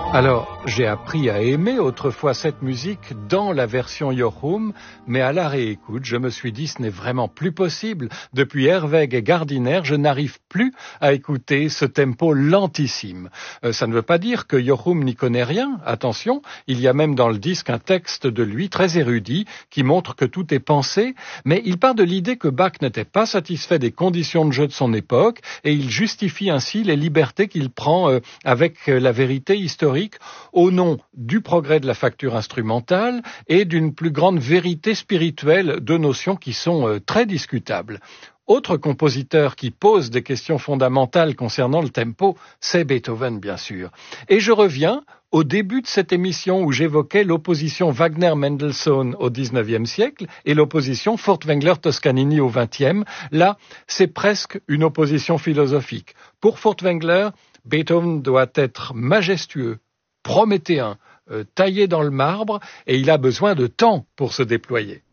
Alors, j'ai appris à aimer autrefois cette musique dans la version Jochum, mais à la réécoute, je me suis dit ce n'est vraiment plus possible. Depuis Herweg et Gardiner, je n'arrive plus à écouter ce tempo lentissime. Ça ne veut pas dire que Jochum n'y connaît rien, attention, il y a même dans le disque un texte de lui très érudit qui montre que tout est pensé, mais il part de l'idée que Bach n'était pas satisfait des conditions de jeu de son époque et il justifie ainsi les libertés qu'il prend avec la vérité historique au nom du progrès de la facture instrumentale et d'une plus grande vérité spirituelle, deux notions qui sont très discutables. Autre compositeur qui pose des questions fondamentales concernant le tempo, c'est Beethoven, bien sûr. Et je reviens au début de cette émission où j'évoquais l'opposition Wagner-Mendelssohn au XIXe siècle et l'opposition Furtwängler-Toscanini au XXe. Là, c'est presque une opposition philosophique. Pour Furtwängler, Beethoven doit être majestueux, prométhéen, taillé dans le marbre, et il a besoin de temps pour se déployer.